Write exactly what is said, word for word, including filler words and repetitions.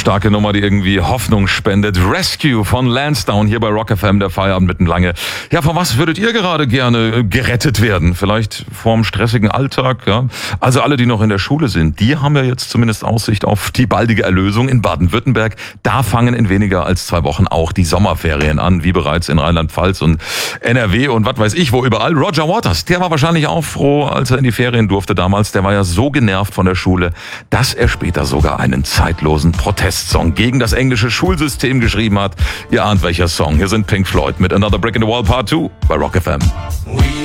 starke Nummer, die irgendwie Hoffnung spendet. Rescue von Lansdowne hier bei Rock F M, der Feierabend mitten lange. Ja, von was würdet ihr gerade gerne gerettet werden? Vielleicht vorm stressigen Alltag, ja? Also alle, die noch in der Schule sind, die haben ja jetzt zumindest Aussicht auf die baldige Erlösung in Baden-Württemberg. Da fangen in weniger als zwei Wochen auch die Sommerferien an, wie bereits in Rheinland-Pfalz und N R W und was weiß ich wo überall. Roger Waters, der war wahrscheinlich auch froh, als er in die Ferien durfte damals. Der war ja so genervt von der Schule, dass er später sogar einen zeitlosen Protestsong gegen das englische Schulsystem geschrieben hat. Ihr ahnt welcher Song. Hier sind Pink Floyd mit Another Brick in the Wall Part zwei bei Rock F M.